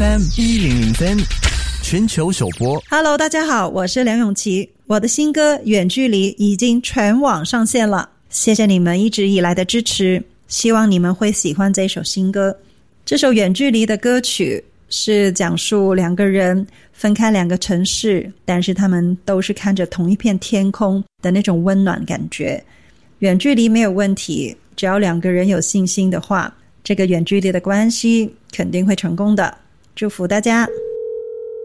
FM1003全球首播。 Hello， 大家好，我是梁咏琪。我的新歌《远距离》已经全网上线了，谢谢你们一直以来的支持，希望你们会喜欢这首新歌。这首《远距离》的歌曲是讲述两个人分开两个城市，但是他们都是看着同一片天空的那种温暖感觉。远距离没有问题，只要两个人有信心的话，这个远距离的关系肯定会成功的。祝福大家。